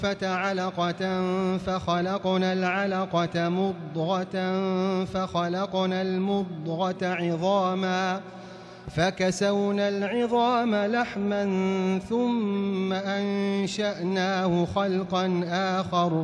علقة فخلقنا العلقة مضغة فخلقنا المضغة عظاما فكسونا العظام لحما ثم أنشأناه خلقا آخر